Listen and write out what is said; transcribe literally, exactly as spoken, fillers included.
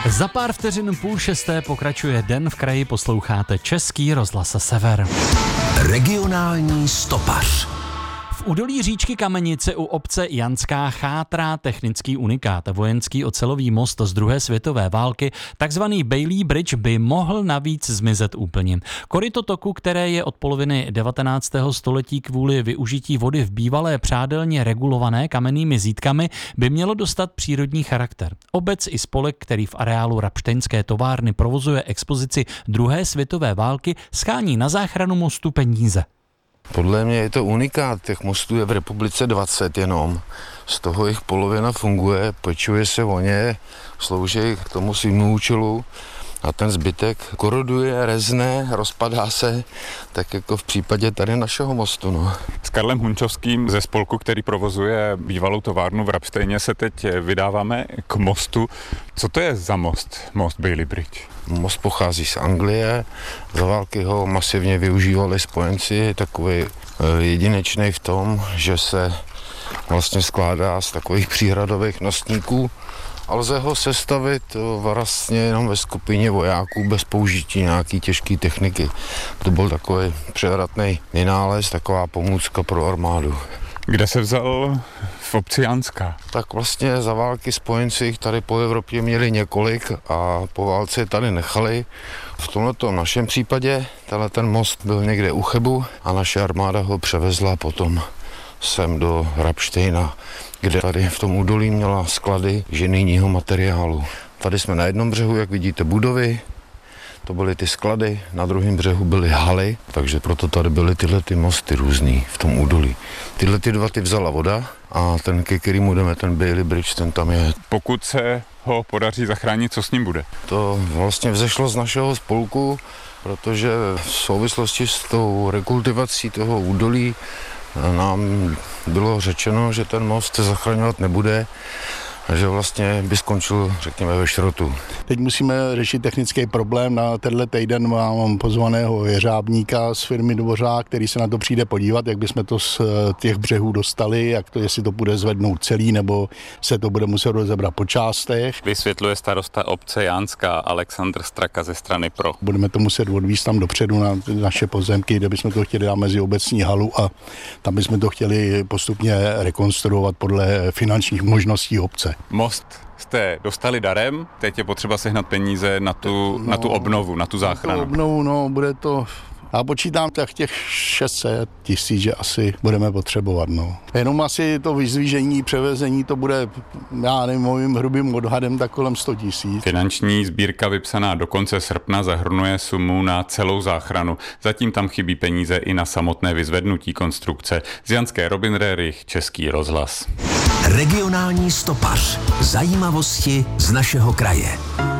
Za pár vteřin půl šesté pokračuje Den v kraji, posloucháte Český rozhlas Sever. Regionální stopař. V údolí říčky Kamenice u obce Janská chátrá technický unikát. Vojenský ocelový most z druhé světové války, takzvaný Bailey Bridge, by mohl navíc zmizet úplně. Koryto toku, které je od poloviny devatenáctého století kvůli využití vody v bývalé přádelně regulované kamennými zítkami, by mělo dostat přírodní charakter. Obec i spolek, který v areálu Rabštejnské továrny provozuje expozici druhé světové války, schání na záchranu mostu peníze. Podle mě je to unikát, těch mostů je v republice dvacet jenom, z toho jich polovina funguje, pečuje se o ně, slouží k tomu svýmu účelu a ten zbytek koroduje, rezne, rozpadá se, tak jako v případě tady našeho mostu. No. S Karlem Hunčovským ze spolku, který provozuje bývalou továrnu v Rabštejně, se teď vydáváme k mostu. Co to je za most, most Bailey Bridge? Most pochází z Anglie, za války ho masivně využívali spojenci, je takový jedinečný v tom, že se vlastně skládá z takových příhradových nosníků a lze ho sestavit vlastně jenom ve skupině vojáků bez použití nějaký těžké techniky. To byl takový převratný vynález, taková pomůcka pro armádu. Kde se vzal v obci Janská? Tak vlastně za války spojenci tady po Evropě měli několik a po válce je tady nechali. V tomto našem případě tenhle ten most byl někde u Chebu a naše armáda ho převezla potom sem do Rabštejna, kde tady v tom údolí měla sklady ženijního materiálu. Tady jsme na jednom břehu, jak vidíte, budovy, to byly ty sklady, na druhém břehu byly haly, takže proto tady byly tyhle ty mosty různý v tom údolí. Tyhle ty dva ty vzala voda a ten, ke kterému jdeme, ten Bailey Bridge, ten tam je. Pokud se ho podaří zachránit, co s ním bude? To vlastně vzešlo z našeho spolku, protože v souvislosti s tou rekultivací toho údolí nám bylo řečeno, že ten most se zachraňovat nebude, že vlastně by skončil, řekněme, ve šrotu. Teď musíme řešit technický problém. Na tenhle týden mám pozvaného jeřábníka z firmy Dvořák, který se na to přijde podívat, jak bychom to z těch břehů dostali, jak to, jestli to bude zvednout celý, nebo se to bude muset rozebrat po částech. Vysvětluje starosta obce Janská Alexandr Straka ze strany Pro. Budeme to muset odvízt tam dopředu na naše pozemky, kde bychom to chtěli dát mezi obecní halu a tam bychom to chtěli postupně rekonstruovat podle finančních možností obce. Most jste dostali darem, teď je potřeba sehnat peníze na tu, no, na tu obnovu, na tu záchranu. Na tu obnovu, no, bude to, já počítám tak těch šest set tisíc, že asi budeme potřebovat, no. Jenom asi to vyzvížení, převezení, to bude, já nevím, mojím hrubým odhadem, tak kolem sto tisíc. Finanční sbírka vypsaná do konce srpna zahrnuje sumu na celou záchranu. Zatím tam chybí peníze i na samotné vyzvednutí konstrukce. Z Janské Robin Rerich, Český rozhlas. Regionální stopař. Zajímavosti z našeho kraje.